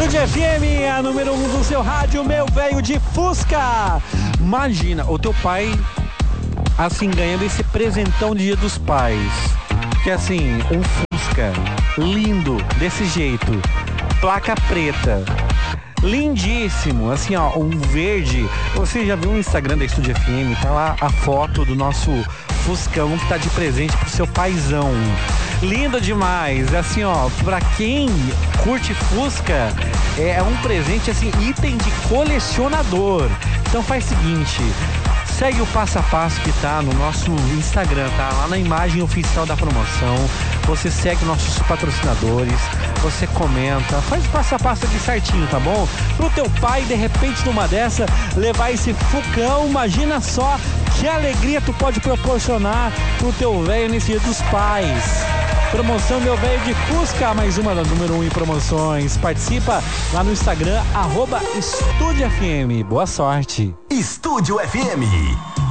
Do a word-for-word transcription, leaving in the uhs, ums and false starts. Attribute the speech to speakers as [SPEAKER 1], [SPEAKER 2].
[SPEAKER 1] Estúdio F M, a número um do seu rádio, meu velho de Fusca. Imagina, o teu pai, assim, ganhando esse presentão de Dia dos Pais. Que assim, um Fusca lindo, desse jeito, placa preta, lindíssimo, assim ó, um verde. Você já viu no Instagram da Estúdio F M, tá lá a foto do nosso Fuscão que tá de presente pro seu paizão. Lindo demais, assim ó, pra quem curte Fusca, é um presente assim, item de colecionador. Então faz o seguinte, segue o passo a passo que tá no nosso Instagram, tá? Lá na imagem oficial da promoção. Você segue nossos patrocinadores, você comenta, faz o passo a passo aqui certinho, tá bom? Pro teu pai, de repente, numa dessa, levar esse Fucão, imagina só que alegria tu pode proporcionar pro teu velho nesse Dia dos Pais. Promoção Meu Velho de Fusca, mais uma da número um em promoções. Participa lá no Instagram, arroba Estúdio F M. Boa sorte.
[SPEAKER 2] Estúdio F M.